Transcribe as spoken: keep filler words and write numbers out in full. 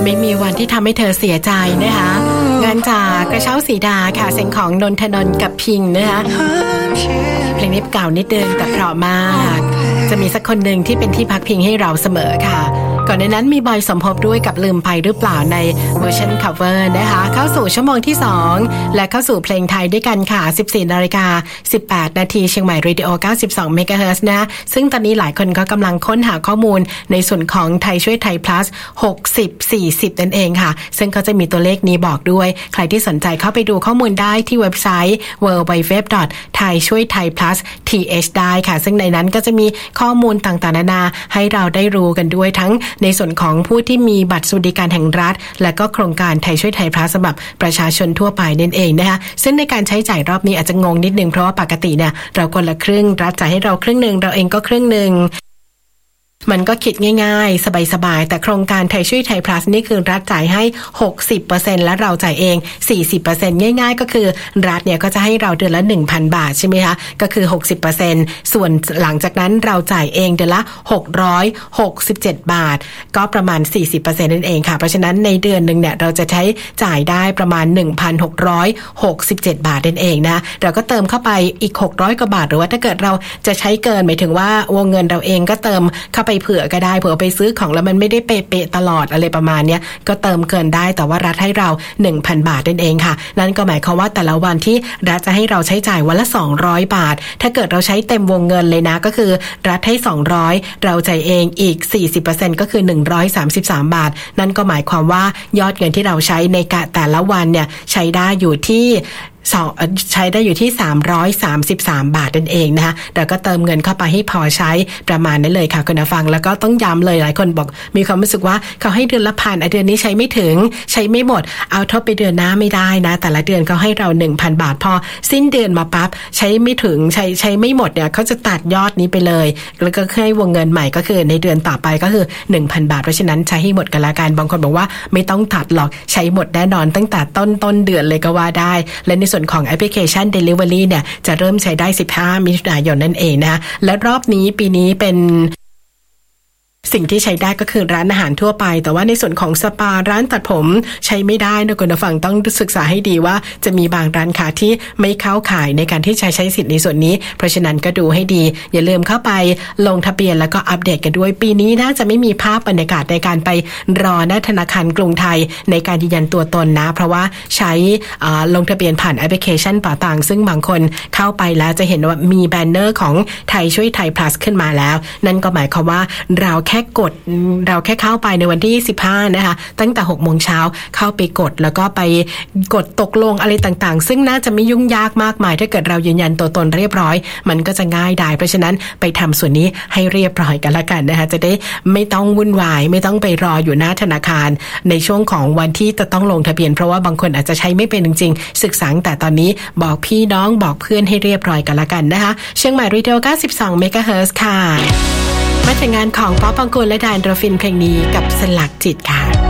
ไม่มีวันที่ทำให้เธอเสียใจนะคะงานจากกระเช้าสีดาค่ะเสียงของนนทนนท์กับพิงนะคะเพลงนี้เก่านิดนึงแต่เพราะมากจะมีสักคนหนึ่งที่เป็นที่พักพิงให้เราเสมอค่ะก่อนในนั้นมีบอยสมภพด้วยกับลืมไปหรือเปล่าในเวอร์ชัน cover นะคะเข้าสู่ชั่วโมงที่สองและเข้าสู่เพลงไทยด้วยกันค่ะ สิบสี่นาฬิกาสิบแปดนาทีเชียงใหม่เรดิโอเก้าสิบสองเมกะเฮิรตซ์นะซึ่งตอนนี้หลายคนก็กำลังค้นหาข้อมูลในส่วนของไทยช่วยไทย plus หกสิบ สี่สิบนั่นเองค่ะซึ่งก็จะมีตัวเลขนี้บอกด้วยใครที่สนใจเข้าไปดูข้อมูลได้ที่เว็บไซต์ ดับเบิลยู ดับเบิลยู ดับเบิลยู ดอท ไทยช่วยไทย plus ที เอช ได้ค่ะซึ่งในนั้นก็จะมีข้อมูลต่างๆนานาให้เราได้รู้กันด้วยทั้งในส่วนของผู้ที่มีบัตรสวัสดิการแห่งรัฐและก็โครงการไทยช่วยไทย plus สำหรับประชาชนทั่วไปนั่นเองนะคะซึ่งในการใช้จ่ายรอบนี้อาจจะงงนิดนึงเพราะว่าปกติเนี่ยเราคนละครึ่งรัฐจ่ายให้เราครึ่งนึงเราเองก็ครึ่งนึงมันก็คิดง่ายๆสบายๆแต่โครงการไทยช่วยไทย plus นี่คือรัฐจ่ายให้ หกสิบเปอร์เซ็นต์ และเราจ่ายเอง สี่สิบเปอร์เซ็นต์ ง่ายๆก็คือรัฐเนี่ยก็จะให้เราเดือนละ หนึ่งพัน บาทใช่ไหมคะก็คือ หกสิบเปอร์เซ็นต์ ส่วนหลังจากนั้นเราจ่ายเองเดือนละหกร้อยหกสิบเจ็ดบาทก็ประมาณ สี่สิบเปอร์เซ็นต์ นั่นเองค่ะเพราะฉะนั้นในเดือนนึงเนี่ยเราจะใช้จ่ายได้ประมาณ หนึ่งพันหกร้อยหกสิบเจ็ด บาทนั่นเองนะเราก็เติมเข้าไปอีกหกร้อยกว่าบาทหรือว่าถ้าเกิดเราจะใช้เกินหมายถึงว่าวงเงินเราเองก็เติมเข้าไปเผื่อก็ได้เผื่อไปซื้อของแล้วมันไม่ได้เป๊ะๆตลอดอะไรประมาณนี้ก็เติมเกินได้แต่ว่ารัฐให้เรา หนึ่งพัน บาทนั่นเองค่ะนั่นก็หมายความว่าแต่ละวันที่รัฐจะให้เราใช้จ่ายวันละสองร้อยบาทถ้าเกิดเราใช้เต็มวงเงินเลยนะก็คือรัฐให้สองร้อยเราจ่ายเองอีก สี่สิบเปอร์เซ็นต์ ก็คือหนึ่งร้อยสามสิบสามบาทนั่นก็หมายความว่ายอดเงินที่เราใช้ในแต่ละวันเนี่ยใช้ได้อยู่ที่ใช้ได้อยู่ที่สามร้อยสามสิบสามบาทนั่นเองนะคะเราก็เติมเงินเข้าไปให้พอใช้ประมาณนั้นเลยค่ะคุณผู้ฟังแล้วก็ต้องย้ำเลยหลายคนบอกมีความรู้สึกว่าเขาให้เดือนละพันเดือนนี้ใช้ไม่ถึงใช้ไม่หมดเอาทบไปเดือนหน้าไม่ได้นะแต่ละเดือนเขาให้เรา หนึ่งพัน บาทพอสิ้นเดือนมาปั๊บใช้ไม่ถึงใช้ใช้ไม่หมดเนี่ยเขาจะตัดยอดนี้ไปเลยแล้วก็ให้วงเงินใหม่ก็คือในเดือนต่อไปก็คือ หนึ่งพัน บาทเพราะฉะนั้นใช้ให้หมดกันละกันบางคนบอกว่าไม่ต้องตัดหรอกใช้หมดแน่นอนตั้งแต่ต้นต้นเดือนเลยก็ว่าได้และในส่วนของแอปพลิเคชัน Delivery เนี่ยจะเริ่มใช้ได้สิบห้ามิถุนายนนั่นเองนะและรอบนี้ปีนี้เป็นสิ่งที่ใช้ได้ก็คือร้านอาหารทั่วไปแต่ว่าในส่วนของสปาร้านตัดผมใช้ไม่ได้นะคุณผู้ฟังต้องศึกษาให้ดีว่าจะมีบางร้านค้าที่ไม่เข้าข่ายในการที่ใช้ใช้สิทธิ์ในส่วนนี้เพราะฉะนั้นก็ดูให้ดีอย่าลืมเข้าไปลงทะเบียนแล้วก็อัปเดตกันด้วยปีนี้น่าจะไม่มีภาพบรรยากาศในการไปรอหน้าธนาคารกรุงไทยในการยืนยันตัวตนนะเพราะว่าใช้ลงทะเบียนผ่านแอปพลิเคชันป่าตังซึ่งบางคนเข้าไปแล้วจะเห็นว่ามีแบนเนอร์ของไทยช่วยไทย plus ขึ้นมาแล้วนั่นก็หมายความว่าเราแค่กดเราแค่เข้าไปในวันที่สิบห้านะคะตั้งแต่หกโมงเช้าเข้าไปกดแล้วก็ไปกดตกลงอะไรต่างๆซึ่งน่าจะไม่ยุ่งยากมากมายถ้าเกิดเรายืนยันตัวตนเรียบร้อยมันก็จะง่ายได้เพราะฉะนั้นไปทำส่วนนี้ให้เรียบร้อยกันละกันนะคะจะได้ไม่ต้องวุ่นวายไม่ต้องไปรออยู่หน้าธนาคารในช่วงของวันที่จะต้องลงทะเบียนเพราะว่าบางคนอาจจะใช้ไม่เป็นจริงๆศึกษาแต่ตอนนี้บอกพี่น้องบอกเพื่อนให้เรียบร้อยกันละกันนะคะเชียงใหม่รีเทลเก้าสิบสองเมกะเฮิรตซ์ค่ะมาถึงงานของป๊อปปองกูลและดานโดรฟินเพลงนี้กับสลักจิตค่ะ